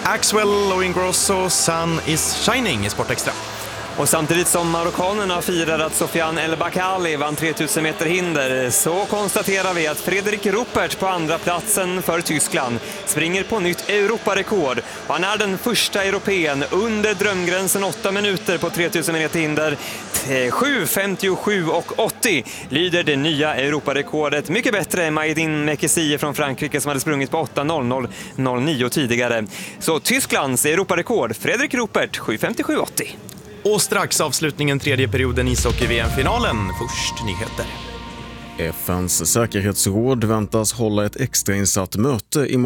Axwell och Ingrosso, Sun is Shining i Sportextra. Och samtidigt som marockanerna firar att Sofiane El Bakkali vann 3000 meter hinder så konstaterar vi att Frederik Ruppert på andra platsen för Tyskland springer på nytt Europarekord. Han är den första europeen under drömgränsen 8 minuter på 3000 meter hinder. 7:57,80 lyder det nya Europarekordet. Mycket bättre än Maïdine Mekhissi från Frankrike som hade sprungit på 8:00,09 tidigare. Så Tysklands Europarekord, Frederik Ruppert, 7:57,80. Och strax avslutningen tredje perioden ishockey-VM-finalen. Först nyheter. FNs säkerhetsråd väntas hålla ett extrainsatt möte